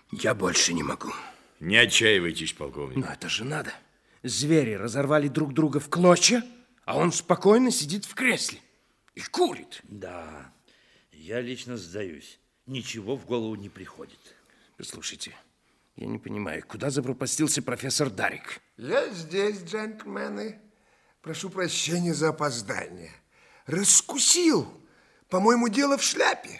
Я больше не могу. Не отчаивайтесь, полковник. Но это же надо. Звери разорвали друг друга в клочья, а он спокойно сидит в кресле и курит. Да, я лично сдаюсь. Ничего в голову не приходит. Послушайте, я не понимаю, куда запропастился профессор Дарик? Я здесь, джентльмены. Прошу прощения за опоздание. Раскусил. По-моему, дело в шляпе.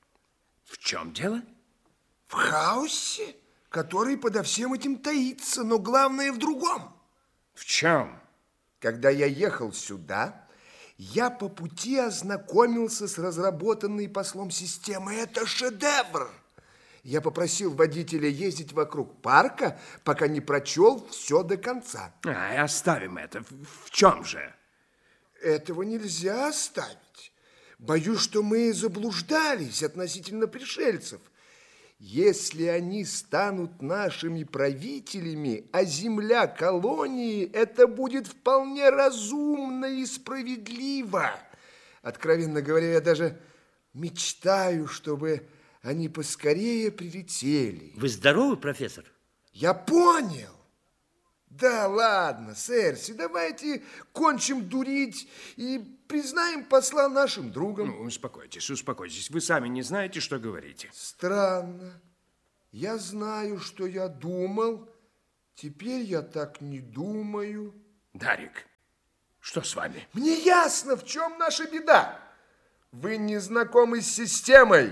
В чем дело? В хаосе, который подо всем этим таится, но главное в другом. В чем? Когда я ехал сюда, я по пути ознакомился с разработанной послом системой. Это шедевр! Я попросил водителя ездить вокруг парка, пока не прочел все до конца. Оставим это. В чем же? Этого нельзя оставить. Боюсь, что мы заблуждались относительно пришельцев. Если они станут нашими правителями, а земля колонии, это будет вполне разумно и справедливо. Откровенно говоря, я даже мечтаю, чтобы они поскорее прилетели. Вы здоровы, профессор? Я понял. Да ладно, Серси, давайте кончим дурить и признаем посла нашим другом. Ну, успокойтесь, успокойтесь. Вы сами не знаете, что говорите. Странно. Я знаю, что я думал. Теперь я так не думаю. Дарик, что с вами? Мне ясно, в чем наша беда. Вы не знакомы с системой.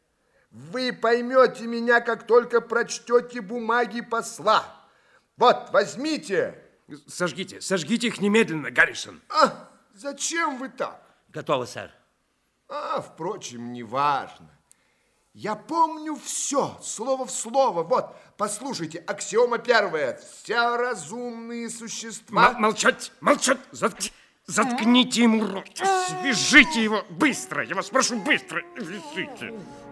Вы поймете меня, как только прочтете бумаги посла. Вот, возьмите. Сожгите их немедленно, Гаррисон. Зачем вы так? Готово, сэр. Впрочем, неважно. Я помню все, слово в слово. Вот, послушайте, аксиома первая. Все разумные существа... Молчать! Заткните ему рот. Свяжите его быстро. Я вас прошу, быстро. Вяжите.